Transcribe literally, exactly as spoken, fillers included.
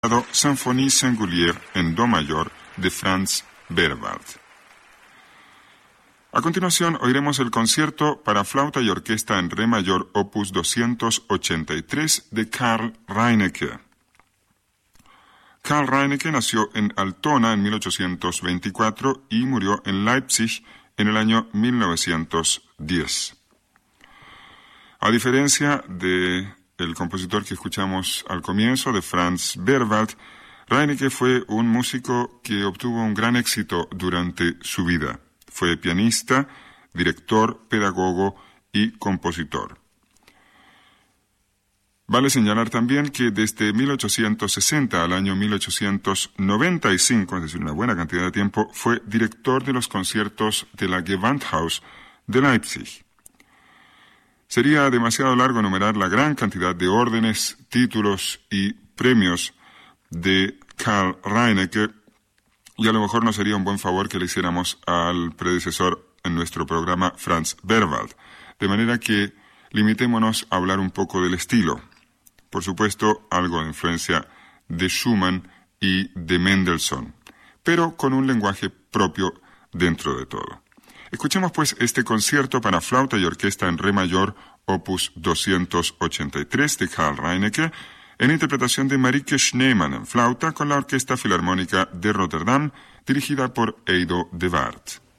Symphonie singulière en do mayor de Franz Berwald. A continuación oiremos el concierto para flauta y orquesta en re mayor opus doscientos ochenta y tres de Karl Reinecke. Karl Reinecke nació en Altona en mil ochocientos veinticuatro y murió en Leipzig en el año mil novecientos diez. A diferencia de el compositor que escuchamos al comienzo, de Franz Berwald, Reinecke fue un músico que obtuvo un gran éxito durante su vida. Fue pianista, director, pedagogo y compositor. Vale señalar también que desde mil ochocientos sesenta al año mil ochocientos noventa y cinco, es decir, una buena cantidad de tiempo, fue director de los conciertos de la Gewandhaus de Leipzig. Sería demasiado largo enumerar la gran cantidad de órdenes, títulos y premios de Karl Reinecke, y a lo mejor no sería un buen favor que le hiciéramos al predecesor en nuestro programa, Franz Berwald. De manera que limitémonos a hablar un poco del estilo. Por supuesto, algo de influencia de Schumann y de Mendelssohn, pero con un lenguaje propio dentro de todo. Escuchemos pues este concierto para flauta y orquesta en re mayor, opus doscientos ochenta y tres de Karl Reinecke, en interpretación de Marieke Schneemann en flauta con la Orquesta Filarmónica de Rotterdam, dirigida por Edo de Waard.